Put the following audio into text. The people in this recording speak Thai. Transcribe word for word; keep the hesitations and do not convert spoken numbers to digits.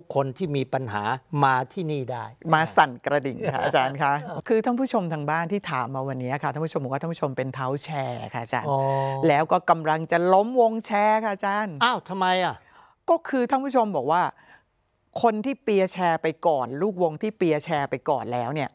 คนที่มีปัญหามาที่นี่ได้มาสั่นกระดิ่งค่ะอาจารย์คะคือท่านผู้ชมทางบ้านที่ถามมาวันนี้ค่ะท่านผู้ชมบอกว่าท่านผู้ชมเป็นเท้าแชร์ค่ะอาจารย์แล้วก็กำลังจะล้มวงแชร์ค่ะอาจารย์อ้าวทำไมอ่ะก็คือท่านผู้ชมบอกว่าคนที่เปียร์แชร์ไปก่อนลูกวงที่เปียร์แชร์ไปก่อนแล้วเนี่ย